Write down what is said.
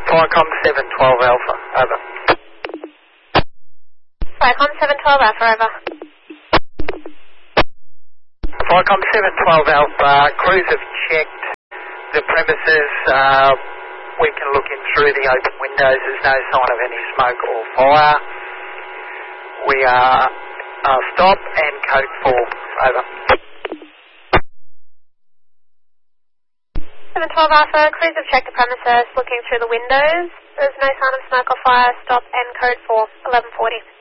Viacom 712 Alpha, over. Viacom 712 Alpha, over. Viacom 712 Alpha, crews have checked the premises. We can look in through the open windows. There's no sign of any smoke or fire. We are stop and code 4, over. 712 Alpha, crews have checked the premises, looking through the windows. There's no sign of smoke or fire. Stop and code 4, 1140.